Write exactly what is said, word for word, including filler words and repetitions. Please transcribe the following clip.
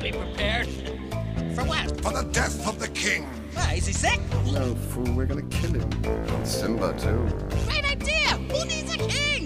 be prepared. For what? For the death of the king. Why, is he sick? No, fool, we're gonna kill him. Simba, too.